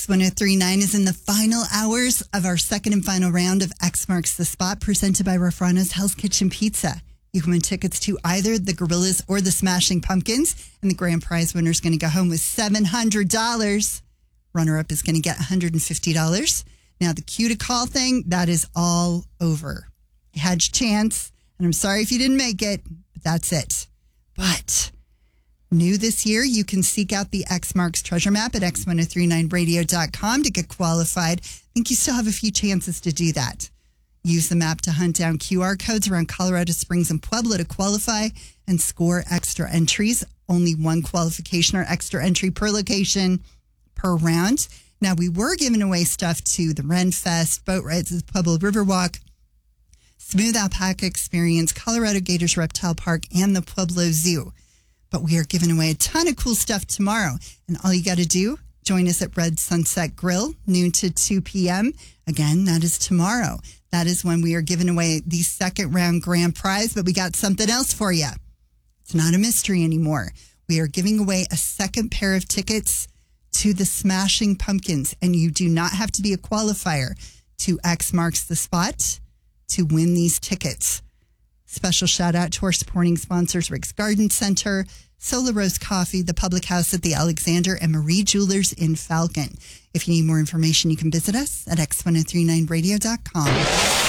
X1039 is in the final hours of our second and final round of X Marks the Spot, presented by Rafrano's Hell's Kitchen Pizza. You can win tickets to either the Gorillas or the Smashing Pumpkins, and the grand prize winner is going to go home with $700. Runner-up is going to get $150. Now, the cue to call thing, that is all over. You had your chance, and I'm sorry if you didn't make it, but that's it. But new this year, you can seek out the X Marks treasure map at x1039radio.com to get qualified. I think you still have a few chances to do that. Use the map to hunt down QR codes around Colorado Springs and Pueblo to qualify and score extra entries. Only one qualification or extra entry per location per round. Now, we were giving away stuff to the Ren Fest, boat rides at the Pueblo Riverwalk, Smooth Alpaca Experience, Colorado Gators Reptile Park, and the Pueblo Zoo. But we are giving away a ton of cool stuff tomorrow. And all you got to do, join us at Red Sunset Grill, noon to 2 p.m. Again, that is tomorrow. That is when we are giving away the second round grand prize. But we got something else for you. It's not a mystery anymore. We are giving away a second pair of tickets to the Smashing Pumpkins. And you do not have to be a qualifier to X Marks the Spot to win these tickets. Special shout out to our supporting sponsors, Rick's Garden Center, Solar Rose Coffee, the Public House at the Alexander, and Marie Jewelers in Falcon. If you need more information, you can visit us at x1039radio.com.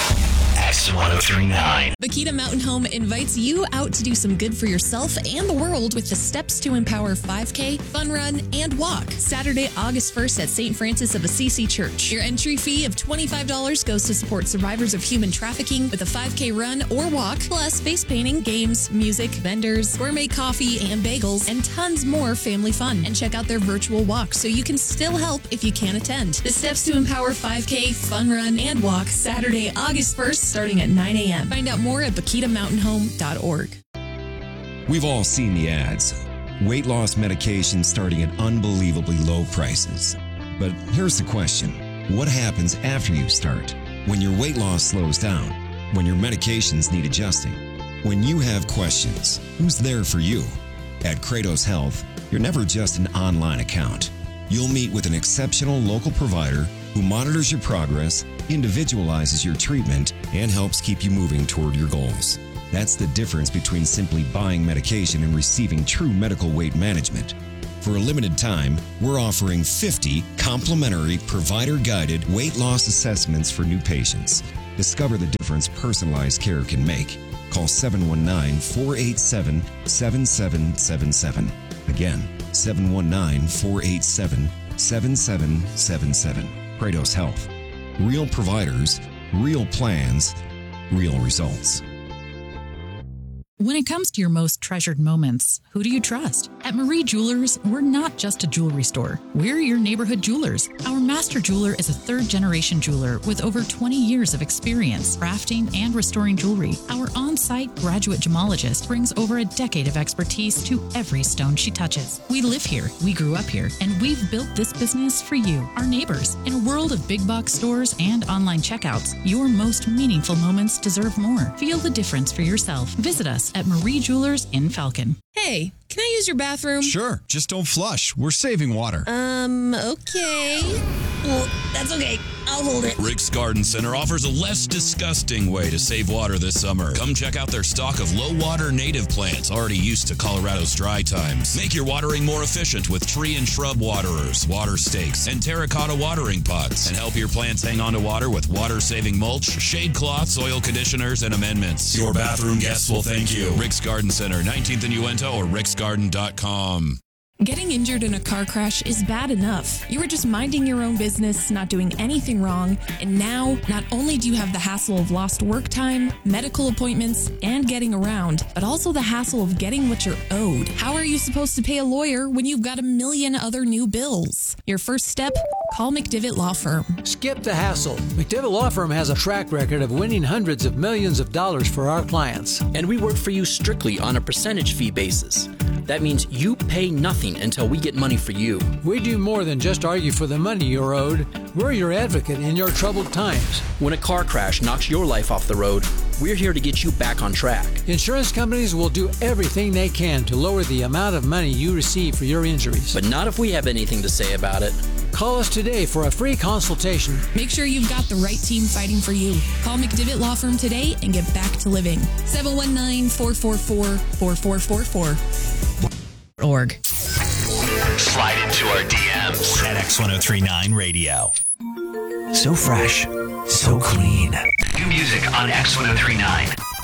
X1039. Bakita Mountain Home invites you out to do some good for yourself and the world with the Steps to Empower 5K, Fun Run, and Walk. Saturday, August 1st at St. Francis of Assisi Church. Your entry fee of $25 goes to support survivors of human trafficking with a 5K run or walk, plus face painting, games, music, vendors, gourmet coffee and bagels, and tons more family fun. And check out their virtual walk so you can still help if you can't attend. The Steps to Empower 5K, Fun Run, and Walk, Saturday, August 1st, starting at 9 a.m. Find out more at BakitaMountainHome.org. We've all seen the ads. Weight loss medications starting at unbelievably low prices. But here's the question. What happens after you start? When your weight loss slows down? When your medications need adjusting? When you have questions, who's there for you? At Kratos Health, you're never just an online account. You'll meet with an exceptional local provider who monitors your progress, individualizes your treatment, and helps keep you moving toward your goals. That's the difference between simply buying medication and receiving true medical weight management. For a limited time, we're offering 50 complimentary provider-guided weight loss assessments for new patients. Discover the difference personalized care can make. Call 719-487-7777. Again, 719-487-7777. Kratos Health. Real providers, real plans, real results. When it comes to your most treasured moments, who do you trust? At Marie Jewelers, we're not just a jewelry store. We're your neighborhood jewelers. Our master jeweler is a third-generation jeweler with over 20 years of experience crafting and restoring jewelry. Our on-site graduate gemologist brings over a decade of expertise to every stone she touches. We live here, we grew up here, and we've built this business for you, our neighbors. In a world of big box stores and online checkouts, your most meaningful moments deserve more. Feel the difference for yourself. Visit us at Marie Jewelers in Falcon. Hey, can I use your bathroom? Sure, just don't flush. We're saving water. Okay. Well, that's okay. I'll hold it. Rick's Garden Center offers a less disgusting way to save water this summer. Come check out their stock of low-water native plants already used to Colorado's dry times. Make your watering more efficient with tree and shrub waterers, water stakes, and terracotta watering pots. And help your plants hang on to water with water-saving mulch, shade cloths, soil conditioners, and amendments. Your bathroom guests will thank you. Rick's Garden Center, 19th and Uinta, or ricksgarden.com. Getting injured in a car crash is bad enough. You were just minding your own business, not doing anything wrong, and now, not only do you have the hassle of lost work time, medical appointments, and getting around, but also the hassle of getting what you're owed. How are you supposed to pay a lawyer when you've got a million other new bills? Your first step? Call McDivitt Law Firm. Skip the hassle. McDivitt Law Firm has a track record of winning hundreds of millions of dollars for our clients. And we work for you strictly on a percentage fee basis. That means you pay nothing until we get money for you. We do more than just argue for the money you're owed. We're your advocate in your troubled times. When a car crash knocks your life off the road, we're here to get you back on track. Insurance companies will do everything they can to lower the amount of money you receive for your injuries. But not if we have anything to say about it. Call us today for a free consultation. Make sure you've got the right team fighting for you. Call McDivitt Law Firm today and get back to living. 719-444-4444. Slide into our DMs at X1039 Radio. So fresh, so clean. New music on X1039.